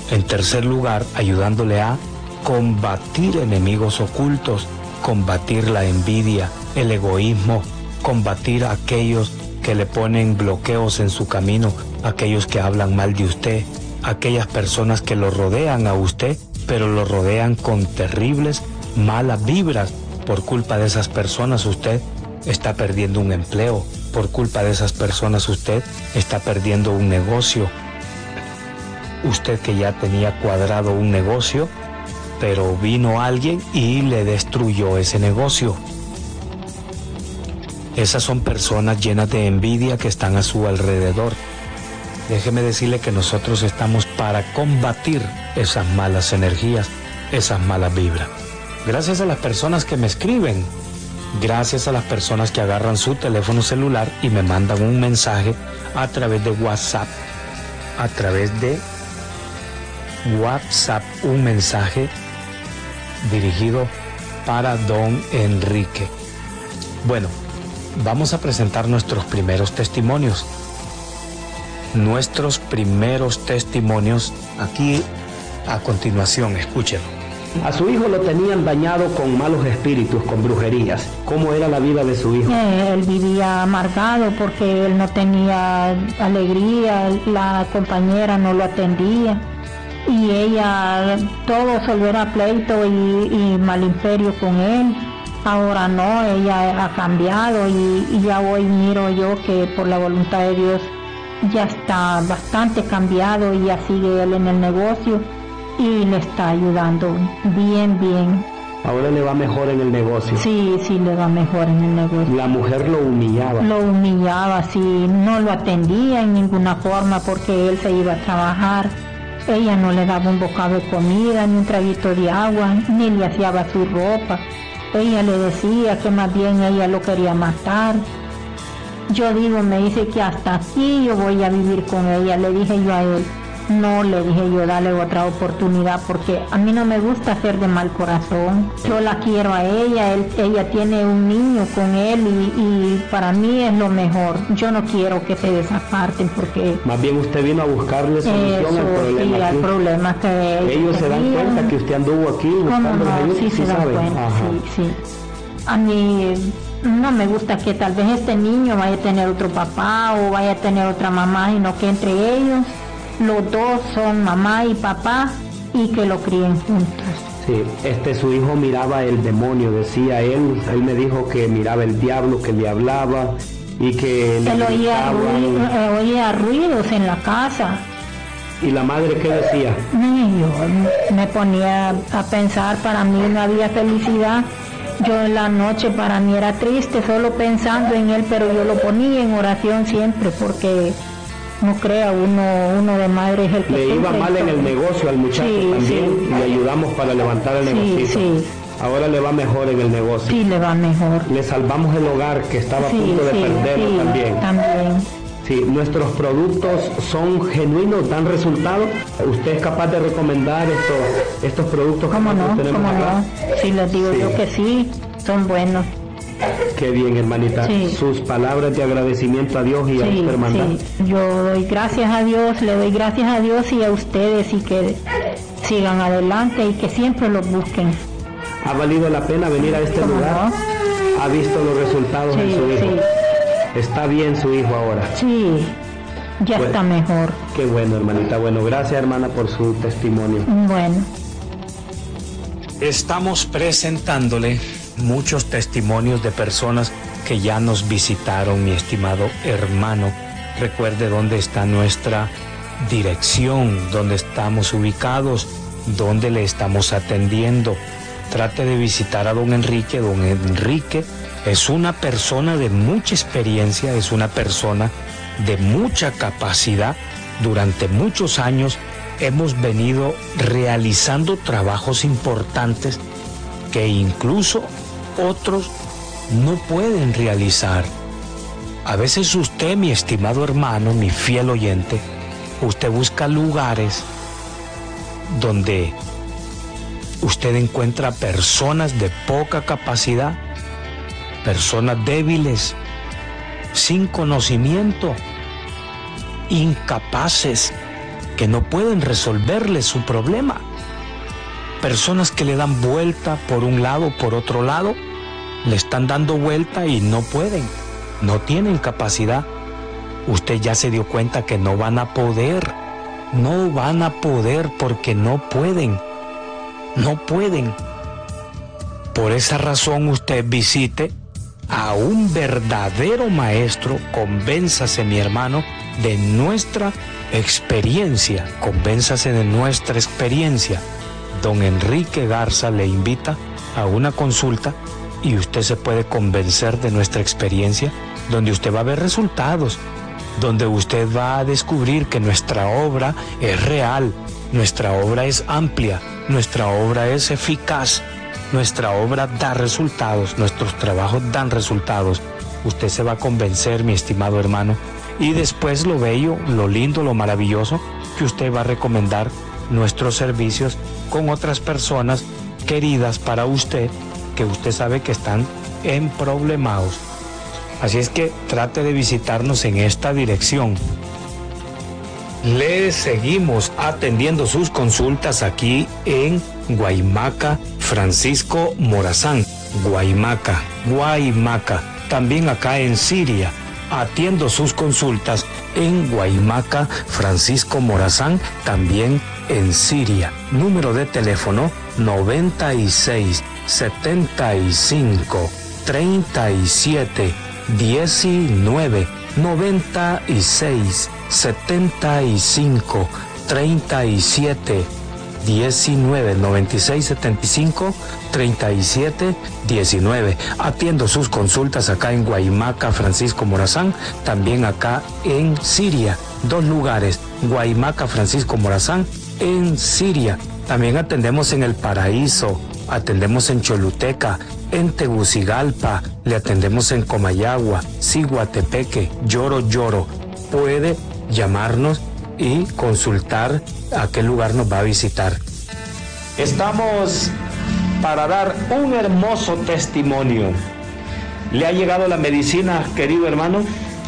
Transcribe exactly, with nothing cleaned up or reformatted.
En tercer lugar, ayudándole a combatir enemigos ocultos, combatir la envidia, el egoísmo, combatir a aquellos que le ponen bloqueos en su camino, aquellos que hablan mal de usted, aquellas personas que lo rodean a usted, pero lo rodean con terribles malas vibras. Por culpa de esas personas usted está perdiendo un empleo, por culpa de esas personas usted está perdiendo un negocio. Usted que ya tenía cuadrado un negocio, pero vino alguien y le destruyó ese negocio. Esas son personas llenas de envidia que están a su alrededor. Déjeme decirle que nosotros estamos para combatir esas malas energías, esas malas vibras. Gracias a las personas que me escriben, gracias a las personas que agarran su teléfono celular y me mandan un mensaje a través de WhatsApp, a través de WhatsApp, un mensaje dirigido para don Enrique. Bueno, vamos a presentar nuestros primeros testimonios. Nuestros primeros testimonios aquí a continuación, escúchenlo. A su hijo lo tenían dañado con malos espíritus, con brujerías. ¿Cómo era la vida de su hijo? Eh, él vivía amargado porque él no tenía alegría, la compañera no lo atendía y ella todo solo era pleito y, y mal imperio con él. Ahora no, ella ha cambiado y, y ya hoy miro yo que por la voluntad de Dios ya está bastante cambiado y ya sigue él en el negocio y le está ayudando bien, bien. Ahora le va mejor en el negocio. Sí, sí le va mejor en el negocio. La mujer lo humillaba. Lo humillaba, sí, no lo atendía en ninguna forma porque él se iba a trabajar. Ella no le daba un bocado de comida, ni un traguito de agua, ni le hacía su ropa. Ella le decía que más bien ella lo quería matar. Yo digo, me dice que hasta aquí yo voy a vivir con ella. Le dije yo a él, no, le dije yo, dale otra oportunidad porque a mí no me gusta hacer de mal corazón. Yo la quiero a ella, él, ella tiene un niño con él y, y para mí es lo mejor. Yo no quiero que se desaparten porque... Más bien usted vino a buscarle solución eso, al problema. Sí, al problema que ellos, ellos se dan tenían. cuenta que usted anduvo aquí buscando no? ayuda. Sí, ¿Sí se dan saben? cuenta, Ajá. sí, sí. A mí no me gusta que tal vez este niño vaya a tener otro papá o vaya a tener otra mamá, sino que entre ellos los dos son mamá y papá y que lo críen juntos. Sí, este su hijo miraba el demonio, decía él, él me dijo que miraba el diablo, que le hablaba y que le Él oía, gritaba. ruido, eh, oía ruidos en la casa. ¿Y la madre qué decía? Y yo me ponía a pensar, para mí no había felicidad. Yo en la noche para mí era triste, solo pensando en él, pero yo lo ponía en oración siempre, porque no crea, uno, uno de madre es el que... Le iba sufre mal en todo. el negocio al muchacho Sí, también, sí. y le ayudamos para levantar el Sí, negocio. sí. Ahora le va mejor en el negocio. Sí, le va mejor. Le salvamos el hogar que estaba Sí, a punto de sí, perderlo sí, también. también. Sí, nuestros productos son genuinos, dan resultados. ¿Usted es capaz de recomendar estos, estos productos que ¿Cómo no? nosotros tenemos ¿Cómo acá? no? Sí, les digo Sí. yo que sí, son buenos. Qué bien, hermanita. Sí. Sus palabras de agradecimiento a Dios y a Sí, esta hermandad. sí. Yo doy gracias a Dios, le doy gracias a Dios y a ustedes y que sigan adelante y que siempre los busquen. ¿Ha valido la pena venir a este ¿Cómo lugar? no? ¿Ha visto los resultados en Sí, su hijo? sí. ¿Está bien su hijo ahora? Sí, ya Bueno. está mejor. Qué bueno, hermanita. Bueno, gracias, hermana, por su testimonio. Bueno. Estamos presentándole muchos testimonios de personas que ya nos visitaron, mi estimado hermano. Recuerde dónde está nuestra dirección, dónde estamos ubicados, dónde le estamos atendiendo. Trate de visitar a don Enrique. Don Enrique es una persona de mucha experiencia, es una persona de mucha capacidad. Durante muchos años hemos venido realizando trabajos importantes que incluso otros no pueden realizar. A veces usted, mi estimado hermano, mi fiel oyente, usted busca lugares donde usted encuentra personas de poca capacidad, personas débiles, sin conocimiento, incapaces, que no pueden resolverle su problema. Personas que le dan vuelta por un lado, por otro lado, le están dando vuelta y no pueden, no tienen capacidad. Usted ya se dio cuenta que no van a poder, no van a poder porque no pueden, no pueden. Por esa razón usted visite a un verdadero maestro, convénzase, mi hermano, de nuestra experiencia, convénzase de nuestra experiencia. Don Enrique Garza le invita a una consulta y usted se puede convencer de nuestra experiencia, donde usted va a ver resultados, donde usted va a descubrir que nuestra obra es real, nuestra obra es amplia, nuestra obra es eficaz, nuestra obra da resultados, nuestros trabajos dan resultados. Usted se va a convencer, mi estimado hermano, y después lo bello, lo lindo, lo maravilloso, que usted va a recomendar nuestros servicios con otras personas queridas para usted, que usted sabe que están emproblemados. Así es que trate de visitarnos en esta dirección. Le seguimos atendiendo sus consultas aquí en Guaymaca, Francisco Morazán. Guaymaca, Guaymaca. También acá en Siria. Atiendo sus consultas en Guaymaca, Francisco Morazán, también en Siria. Número de teléfono noventa y seis, setenta y cinco, treinta y siete, diecinueve. noventa y seis, setenta y cinco, treinta y siete, diecinueve. noventa y seis, setenta y cinco, treinta y siete, diecinueve. Atiendo sus consultas acá en Guaymaca, Francisco Morazán, también acá en Siria. Dos lugares, Guaymaca, Francisco Morazán, en Siria. También atendemos en El Paraíso, atendemos en Choluteca, en Tegucigalpa, le atendemos en Comayagua, Ciguatepeque, Lloro Lloro. Puede llamarnos y consultar a qué lugar nos va a visitar. Estamos para dar un hermoso testimonio. ¿Le ha llegado la medicina, querido hermano?